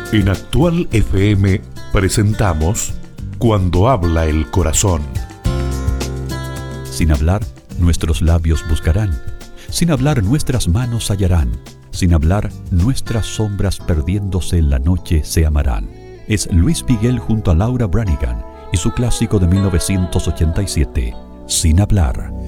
En Actual FM presentamos Cuando habla el corazón. Sin hablar, nuestros labios buscarán. Sin hablar, nuestras manos hallarán. Sin hablar, nuestras sombras perdiéndose en la noche se amarán. Es Luis Miguel junto a Laura Branigan y su clásico de 1987, Sin hablar.